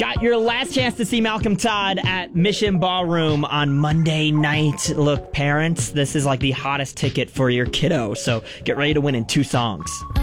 Got your last chance to see Malcolm Todd at Mission Ballroom on Monday night. Look, parents, this is like the hottest ticket for your kiddo, so get ready to win in 2 songs.